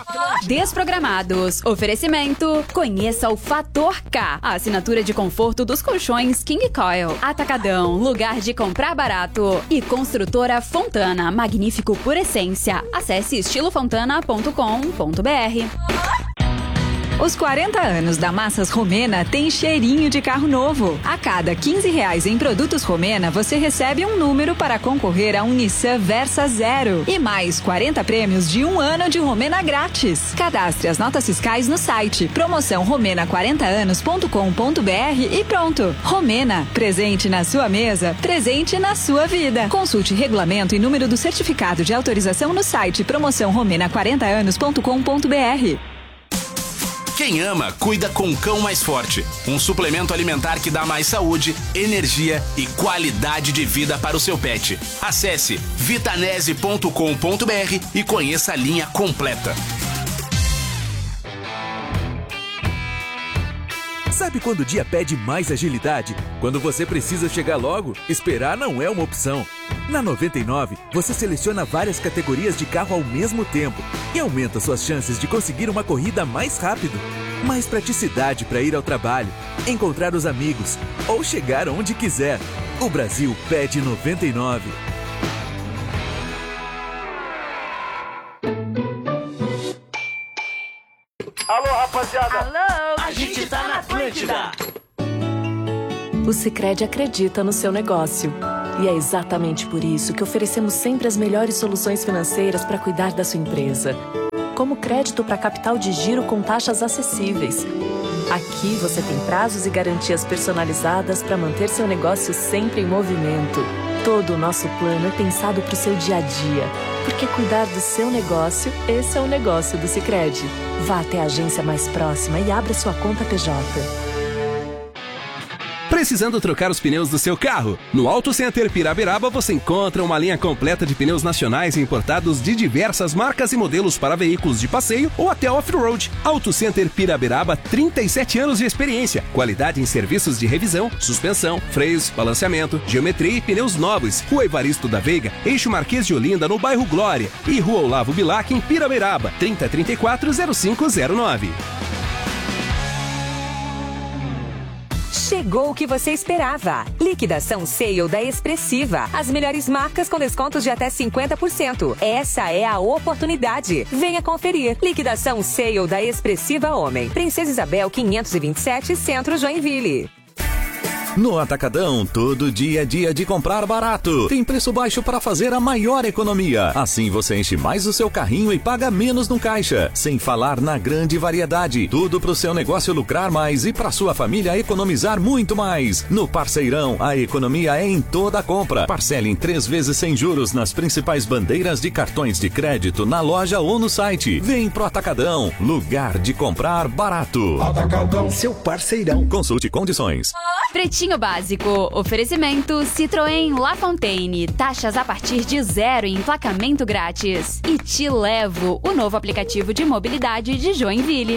Desprogramados. Oferecimento. Conheça o Fator K. A assinatura de conforto dos colchões King Coil. Atacadão. Lugar de comprar barato. E Construtora Fontana. Magnífico por essência. Acesse estilofontana.com.br. Os 40 anos da Massas Romena tem cheirinho de carro novo. A cada R$15 em produtos Romena, você recebe um número para concorrer a um Nissan Versa Zero. E mais 40 prêmios de 1 ano de Romena grátis. Cadastre as notas fiscais no site promoção romena40anos.com.br e pronto. Romena, presente na sua mesa, presente na sua vida. Consulte regulamento e número do certificado de autorização no site promoção romena40anos.com.br. Quem ama, cuida com Cão Mais Forte. Um suplemento alimentar que dá mais saúde, energia e qualidade de vida para o seu pet. Acesse vitanese.com.br e conheça a linha completa. Sabe quando o dia pede mais agilidade? Quando você precisa chegar logo, esperar não é uma opção. Na 99, você seleciona várias categorias de carro ao mesmo tempo e aumenta suas chances de conseguir uma corrida mais rápido. Mais praticidade para ir ao trabalho, encontrar os amigos ou chegar onde quiser. O Brasil pede 99. Alô, rapaziada! Alô! A gente tá na Atlântida! O Sicredi acredita no seu negócio. E é exatamente por isso que oferecemos sempre as melhores soluções financeiras para cuidar da sua empresa. Como crédito para capital de giro com taxas acessíveis. Aqui você tem prazos e garantias personalizadas para manter seu negócio sempre em movimento. Todo o nosso plano é pensado para o seu dia a dia. Porque cuidar do seu negócio, esse é o negócio do Sicredi. Vá até a agência mais próxima e abra sua conta PJ. Precisando trocar os pneus do seu carro? No Auto Center Piraberaba você encontra uma linha completa de pneus nacionais e importados de diversas marcas e modelos para veículos de passeio ou até off-road. Auto Center Piraberaba, 37 anos de experiência. Qualidade em serviços de revisão, suspensão, freios, balanceamento, geometria e pneus novos. Rua Evaristo da Veiga, Eixo Marquês de Olinda, no bairro Glória. E Rua Olavo Bilac, em Piraberaba, 3034-0509. Chegou o que você esperava. Liquidação Sale da Expressiva. As melhores marcas com descontos de até 50%. Essa é a oportunidade. Venha conferir. Liquidação Sale da Expressiva Homem. Princesa Isabel 527, Centro Joinville. No Atacadão, todo dia é dia de comprar barato. Tem preço baixo para fazer a maior economia. Assim você enche mais o seu carrinho e paga menos no caixa. Sem falar na grande variedade. Tudo para o seu negócio lucrar mais e para sua família economizar muito mais. No Parceirão, a economia é em toda a compra. Parcele em 3 vezes sem juros nas principais bandeiras de cartões de crédito na loja ou no site. Vem pro Atacadão, lugar de comprar barato. Atacadão, seu parceirão. Consulte condições. Pretinho Básico. Oferecimento Citroën La Fontaine. Taxas a partir de 0 e emplacamento grátis. E Te Levo, o novo aplicativo de mobilidade de Joinville.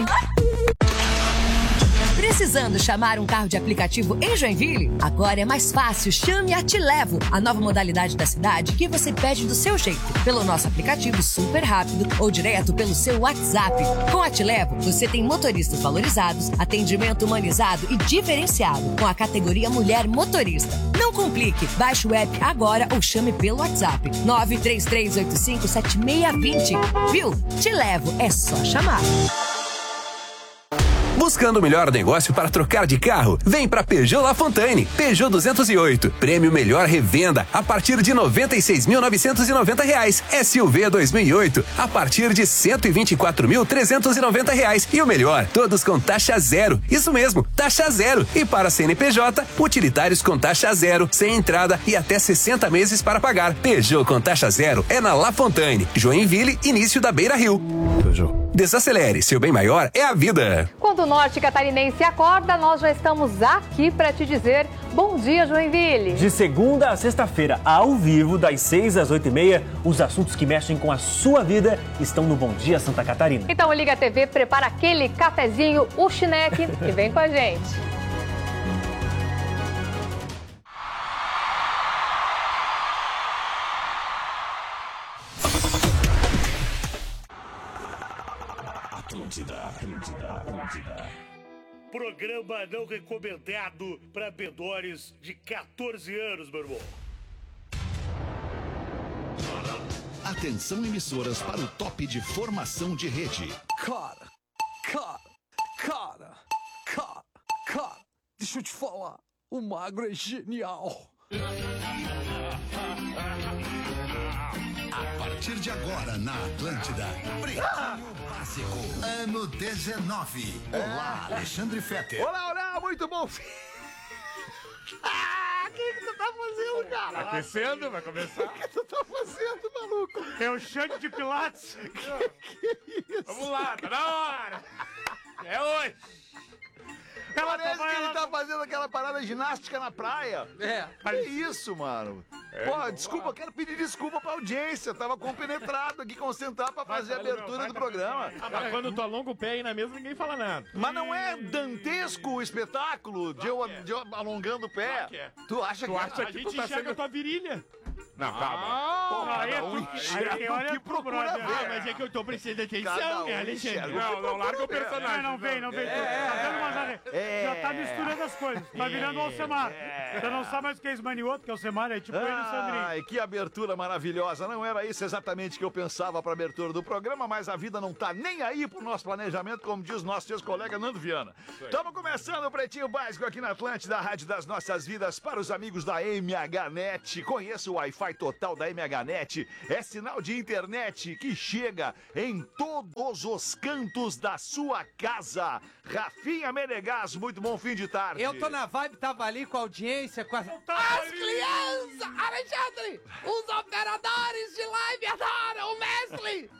Precisando chamar um carro de aplicativo em Joinville? Agora é mais fácil. Chame a Te Levo, a nova modalidade da cidade que você pede do seu jeito, pelo nosso aplicativo super rápido ou direto pelo seu WhatsApp. Com a Te Levo, você tem motoristas valorizados, atendimento humanizado e diferenciado, com a categoria Mulher Motorista. Não complique, baixe o app agora ou chame pelo WhatsApp 933857620. Viu? Te Levo, é só chamar. Buscando o melhor negócio para trocar de carro? Vem para Peugeot La Fontaine. Peugeot 208. Prêmio Melhor Revenda a partir de R$ 96.990. SUV 2008 a partir de R$ 124.390. E o melhor, todos com taxa zero. Isso mesmo, taxa zero. E para CNPJ, utilitários com taxa zero, sem entrada e até 60 meses para pagar. Peugeot com taxa zero é na La Fontaine. Joinville, início da Beira Rio. Peugeot. Desacelere, seu bem maior é a vida. Quando o norte catarinense acorda, nós já estamos aqui para te dizer bom dia, Joinville. De segunda a sexta-feira, ao vivo, das 6 às 8h30, os assuntos que mexem com a sua vida estão no Bom Dia Santa Catarina. Então liga a TV, prepara aquele cafezinho, o chineque e vem com a gente. Atlântida. Programa não recomendado para menores de 14 anos, meu irmão. Atenção, emissoras, para o top de formação de rede. Cara, deixa eu te falar, o Magro é genial. A partir de agora, na Atlântida, Pretinho Básico, ano 19. Olá, Alexandre Fetter. Olá, muito bom. O que tu tá fazendo, cara? Aquecendo, vai começar. O que tu tá fazendo, maluco? É o Xande de Pilates. Que isso? Vamos lá, tá na hora. É hoje. Parece que ele tá fazendo aquela parada ginástica na praia. Que isso, mano? Pô, desculpa, quero pedir desculpa pra audiência. Tava compenetrado aqui, concentrado pra fazer a abertura do programa. Mas quando tu alonga o pé aí na mesa, ninguém fala nada. Mas não é dantesco o espetáculo de eu alongando o pé? Claro que é. Tu acha que a gente enxerga a tua virilha. Não, calma. Pô, cada um enxerga o que procura ver. Mas é que eu tô precisando de atenção, Cada um né, Alexandre? enxerga. Não, larga o personagem. Não vem. Tá dando umas já tá misturando as coisas. Tá virando o Alcemar. Você não sabe mais o que é Ismanioto, que é o Alcemar, é tipo ele e o Sandrinho. Ai, que abertura maravilhosa. Não era isso exatamente que eu pensava pra abertura do programa, mas a vida não tá nem aí pro nosso planejamento, como diz nosso ex-colega Nando Viana. Estamos começando o Pretinho Básico aqui na Atlântida, a Rádio das Nossas Vidas, para os amigos da MHNet. Conheça o Wi-Fi total da MHNet. É sinal de internet que chega em todos os cantos da sua casa. Rafinha Menegas, muito bom fim de tarde. Eu tô na vibe, tava ali com a audiência, com as crianças! Alexandre! Os operadores de live adoram o Mestre!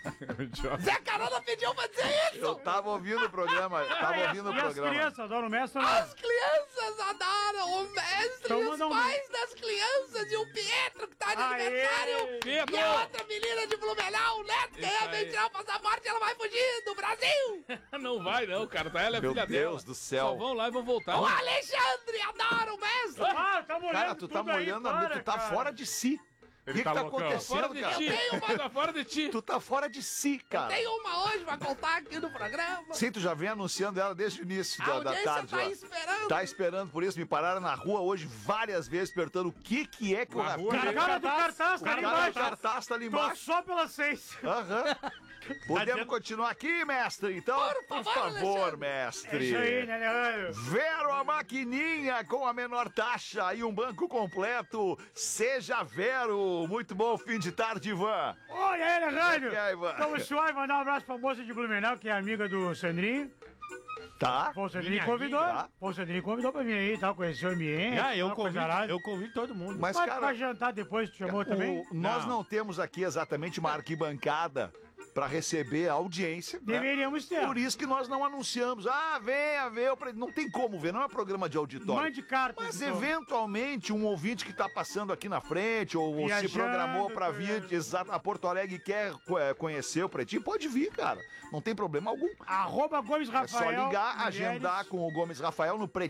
Zé Carona pediu pra dizer isso! Eu tava ouvindo o programa, As crianças adoram o Mestre? As crianças adoram o Mestre! Então e os pais das crianças e o Pietro, que tá de aniversário! Pietro! E a outra menina de Blumenau, o Neto, que vem tirar o passaporte, ela vai fugir do Brasil! Não vai não, cara. Ela é Meu filha Deus dela. do céu. Só vão lá e vão voltar. O Alexandre adora o Mestre! Tá molhando. Cara, tu tá molhando, tu tá fora de si. O que tá acontecendo, cara? Tá fora de ti. Tu tá fora de si, cara. Tem uma hoje pra contar aqui no programa. Sim, tu já vem anunciando ela desde o início A da audiência tarde. tá ó. esperando. Tá esperando por isso. Me pararam na rua hoje várias vezes perguntando o que é que o Rafinha... O cara do cartaz tá ali embaixo. O cartaz tá ali Tô embaixo. só pelas 6. Aham. Podemos continuar aqui, mestre? Então, por favor, mestre. Isso aí, né, Leandro? Vero a maquininha com a menor taxa e um banco completo. Seja Vero. Muito bom fim de tarde, Ivan. Oi, aí, Leandro. E aí, Ivan? Então, suave, mandar um abraço pra moça de Blumenau, que é amiga do Sandrinho. Tá. O Sandrinho convidou. O Sandrinho convidou pra vir aí, tal, conhecer o ambiente. Eu convido todo mundo. Mas, Vai cara, pra jantar depois, tu chamou também? Nós não temos aqui exatamente uma arquibancada para receber a audiência. Deveríamos ter. Por isso que nós não anunciamos. Venha ver. Não tem como ver, não é programa de auditório. Mande cartas. Mas eventualmente um ouvinte que tá passando aqui na frente ou se programou para vir a Porto Alegre e quer conhecer o Pretinho, pode vir, cara. Não tem problema algum. @Gomes Rafael. É só ligar, agendar com o Gomes Rafael no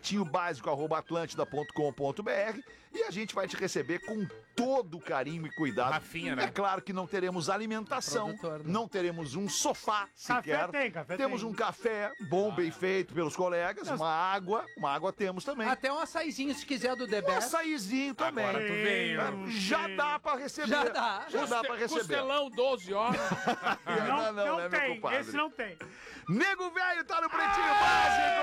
pretinhobásico@atlântida.com.br e a gente vai te receber com todo o carinho e cuidado. Rafinha, né? É claro que não teremos alimentação, não teremos um sofá sequer. Café temos um café bom, bem feito pelos colegas, uma água temos também. Até um açaizinho, se quiser, do The Um Best. açaizinho também. Agora tu veio. Já dá pra receber. Já dá. Já dá pra receber. Costelão, 12 horas. Não, né, meu tem, compadre? esse não tem. Nego Velho tá no Pretinho Básico!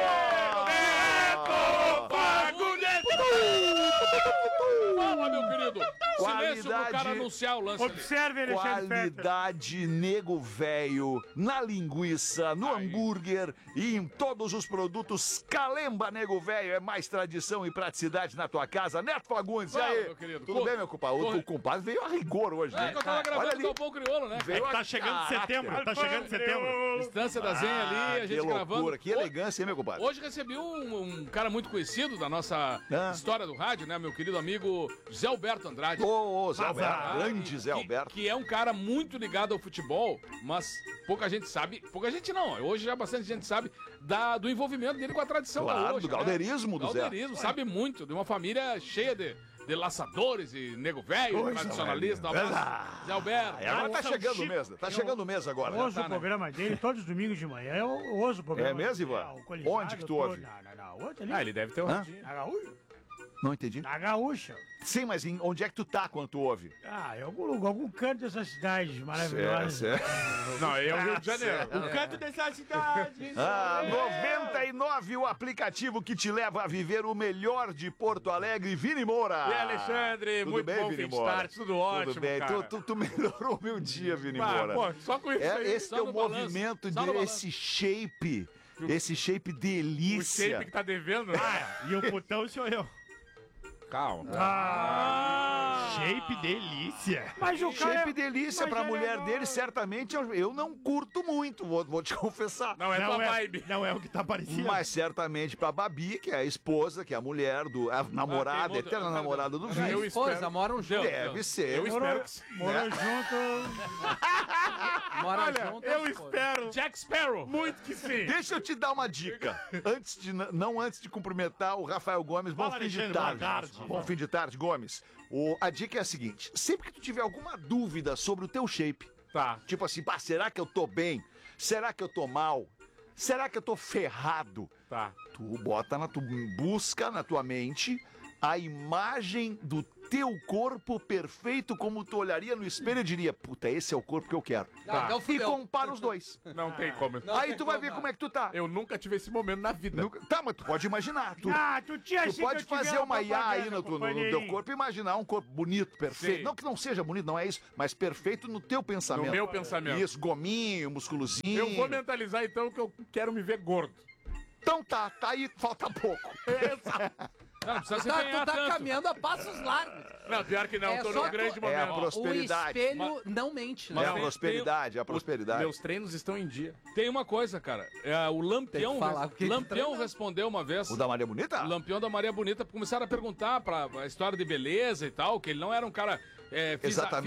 Fala, meu querido. Silêncio pro Qualidade- cara anunciar o lance. Observe, Alexandre Fetter. Qualidade Nego Velho na linguiça, no hambúrguer e em todos os produtos. Calemba Nego Velho é mais tradição e praticidade na tua casa. Neto Fagundes, e Fala, aí? meu querido. Tudo bem, meu compadre? O compadre veio a rigor hoje, né? Que eu tava Olha gravando ali. com o Galpão Crioulo, né? Veio Tá a chegando caráter. setembro. Estância da Zenha ali, a gente que gravando. loucura, que elegância, hein, meu compadre? Hoje recebi um cara muito conhecido da nossa história do rádio, né? Meu querido amigo Zé Alberto Andrade. Ô, Zé Alberto, grande Zé Alberto. Que é um cara muito ligado ao futebol, mas pouca gente sabe, pouca gente não, hoje já bastante gente sabe do envolvimento dele com a tradição Claro, gaúcha, do galdeirismo né? do Zé. Galdeirismo, sabe muito, de uma família cheia de de laçadores e nego velho, tradicionalista. Zé Alberto. Agora tá chegando o mês, tá chegando o mês agora. Eu ouço o programa dele todos os domingos de manhã. Eu ouço o programa. É mesmo, Ivan? Onde que tu ouve? Onde ali? Ah, ele deve ter um radinho. Na Gaúcha? Não entendi. Na Gaúcha. Sim, mas onde é que tu tá quando tu ouve? Em algum canto dessa cidade maravilhosa. Não, é o Rio de Janeiro. O canto dessa cidade. 99, o aplicativo que te leva a viver o melhor de Porto Alegre, Vini Moura. E Alexandre, Tudo muito bem, bom Vini fim de Moura? tarde, tudo ótimo, Tudo bem, cara. tu melhorou meu dia, Vini Moura. Pô, só com isso aí, Esse só teu no balanço, movimento, só no esse shape delícia. O shape que tá devendo, né? E o putão sou eu. Calma. Shape delícia. Mas o shape delícia pra mulher dele, certamente, eu não curto muito, vou te confessar. Não é tua vibe. Não é o que tá parecendo. Mas certamente pra Babi, que é a esposa, que é a mulher, a namorada, a eterna namorada do Vini. Esposa, moram juntos. Deve ser. Eu espero que sim. Moram junto. Moram juntos. Eu espero. Jack Sparrow. Muito que sim. Deixa eu te dar uma dica. Não antes de cumprimentar o Rafael Gomes. Bom fim de tarde. Bom fim de tarde, Gomes. A dica é a seguinte: sempre que tu tiver alguma dúvida sobre o teu shape, tá? Tipo assim, será que eu tô bem? Será que eu tô mal? Será que eu tô ferrado? Tá. Tu busca na tua mente a imagem do teu corpo perfeito, como tu olharia no espelho e diria, puta, esse é o corpo que eu quero. Tá. E compara os dois. Não tem como. Aí tu vai ver como é que tu tá. Eu nunca tive esse momento na vida. Tá, mas tu pode imaginar. Tu pode fazer uma IA aí no teu corpo, imaginar um corpo bonito, perfeito. Sim. Não que não seja bonito, não é isso, mas perfeito no teu pensamento. No meu pensamento. Isso, gominho, musculozinho. Eu vou mentalizar então que eu quero me ver gordo. Então tá aí, falta pouco. Não precisa se Tu empenhar tá tanto. caminhando a passos largos. Não, pior que não, tô num grande momento. É a prosperidade. O espelho não mente, né? É a prosperidade, é a prosperidade. Meus treinos estão em dia. Tem uma coisa, cara. O Lampião, Lampião respondeu uma vez. O da Maria Bonita? O Lampião da Maria Bonita. Começaram a perguntar pra história de beleza e tal, que ele não era um cara... Exatamente.